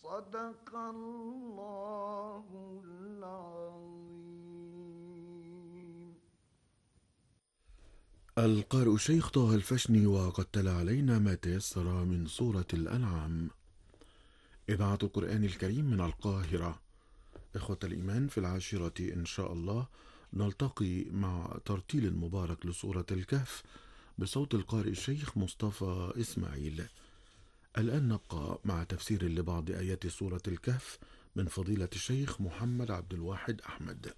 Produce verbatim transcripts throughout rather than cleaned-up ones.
صدق الله العظيم. القارئ الشيخ طه الفشني، وقد تلا علينا ما تيسر من سورة الأنعام. إذاعة القرآن الكريم من القاهرة. إخوة الإيمان، في العاشرة إن شاء الله نلتقي مع ترتيل مبارك لسورة الكهف بصوت القارئ الشيخ مصطفى إسماعيل. الآن نبقى مع تفسير لبعض آيات سورة الكهف من فضيلة الشيخ محمد عبد الواحد أحمد.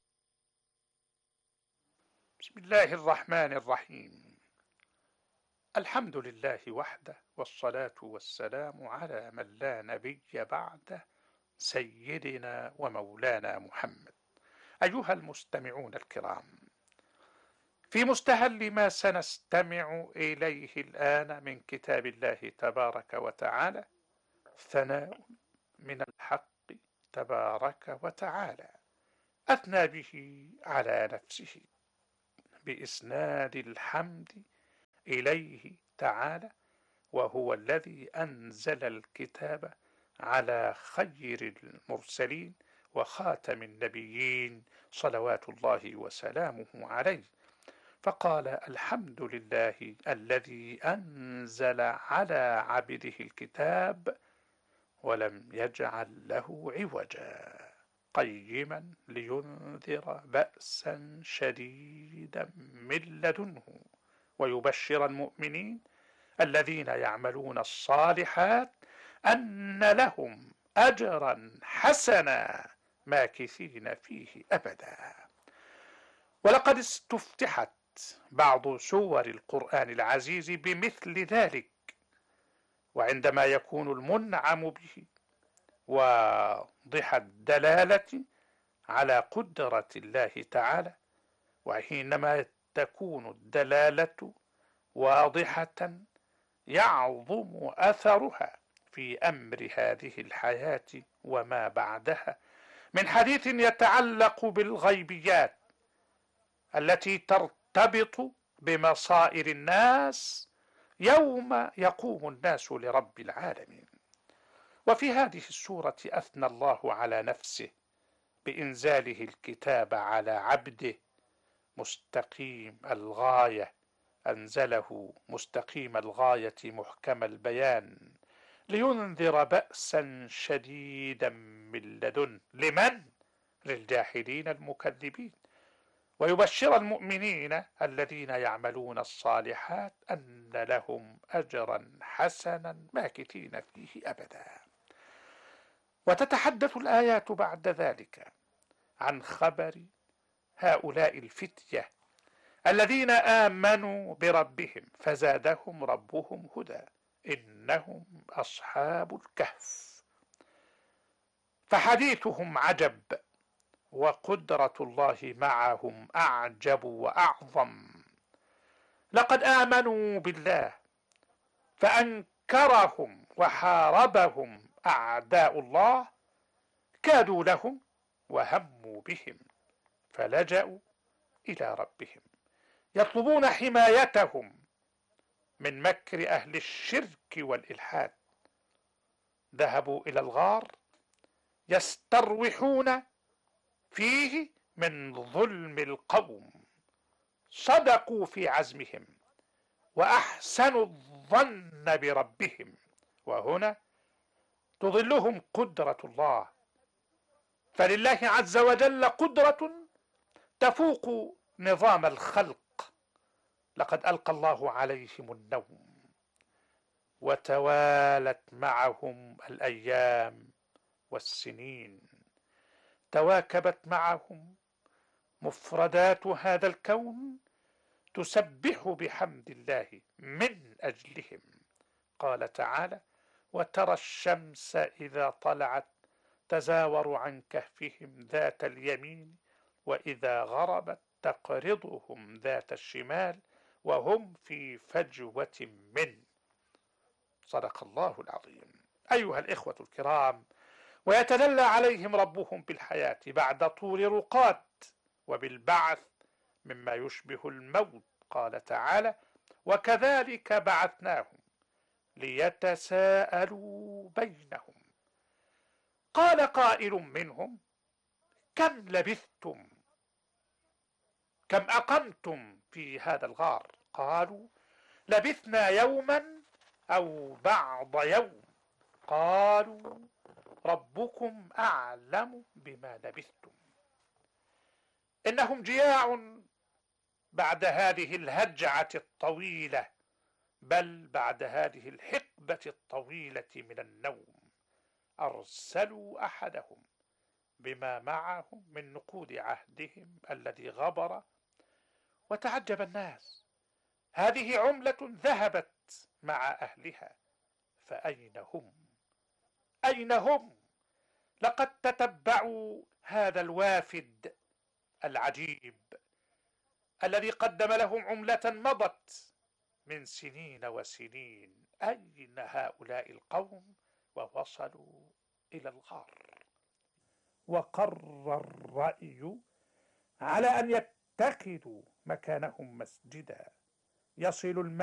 بسم الله الرحمن الرحيم. الحمد لله وحده، والصلاة والسلام على من لا نبي بعده، سيدنا ومولانا محمد. أيها المستمعون الكرام، في مستهل ما سنستمع إليه الآن من كتاب الله تبارك وتعالى ثناء من الحق تبارك وتعالى، أثنى به على نفسه بإسناد الحمد إليه تعالى، وهو الذي أنزل الكتاب على خير المرسلين وخاتم النبيين صلوات الله وسلامه عليه، فقال: الحمد لله الذي أنزل على عبده الكتاب ولم يجعل له عوجا قيما لينذر بأسا شديدا من لدنه ويبشر المؤمنين الذين يعملون الصالحات أن لهم أجرا حسنا ماكثين فيه أبدا. ولقد استفتحت بعض سور القرآن العزيز بمثل ذلك، وعندما يكون المنعم به واضح الدلالة على قدرة الله تعالى، وحينما تكون الدلالة واضحة يعظم أثرها في أمر هذه الحياة وما بعدها من حديث يتعلق بالغيبيات التي ترتبط بمصائر الناس يوم يقوم الناس لرب العالمين. وفي هذه السورة أثنى الله على نفسه بإنزاله الكتاب على عبده مستقيم الغاية، أنزله مستقيم الغاية محكم البيان لينذر بأسا شديدا من لدن لمن؟ للجاحدين المكذبين، ويبشر المؤمنين الذين يعملون الصالحات أن لهم أجرا حسنا ماكثين فيه أبدا. وتتحدث الآيات بعد ذلك عن خبر هؤلاء الفتية الذين آمنوا بربهم فزادهم ربهم هدى، إنهم أصحاب الكهف. فحديثهم عجب، وقدرة الله معهم أعجب وأعظم. لقد آمنوا بالله فأنكرهم وحاربهم أعداء الله، كادوا لهم وهموا بهم فلجأوا إلى ربهم يطلبون حمايتهم من مكر أهل الشرك والإلحاد. ذهبوا إلى الغار يستروحون فيه من ظلم القوم، صدقوا في عزمهم وأحسنوا الظن بربهم، وهنا تظلهم قدرة الله، فلله عز وجل قدرة تفوق نظام الخلق. لقد ألقى الله عليهم النوم وتوالت معهم الأيام والسنين، تواكبت معهم مفردات هذا الكون تسبح بحمد الله من أجلهم. قال تعالى: وترى الشمس إذا طلعت تزاور عن كهفهم ذات اليمين وإذا غربت تقرضهم ذات الشمال وهم في فجوة منه. صدق الله العظيم. أيها الإخوة الكرام، ويتدلى عليهم ربهم بالحياة بعد طول رقاد وبالبعث مما يشبه الموت. قال تعالى: وكذلك بعثناهم ليتساءلوا بينهم قال قائل منهم: كم لبثتم؟ كم أقمتم في هذا الغار؟ قالوا: لبثنا يوما أو بعض يوم. قالوا: ربكم أعلم بما لبثتم. إنهم جياع بعد هذه الهجعة الطويلة، بل بعد هذه الحقبة الطويلة من النوم. أرسلوا أحدهم بما معهم من نقود عهدهم الذي غبر، وتعجب الناس: هذه عملة ذهبت مع أهلها، فأين هم؟ أين هم؟ لقد تتبعوا هذا الوافد العجيب الذي قدم لهم عملة مضت من سنين وسنين. أين هؤلاء القوم ووصلوا إلى الغار؟ وقر الرأي على أن يتخذوا مكانهم مسجدا يصل الماء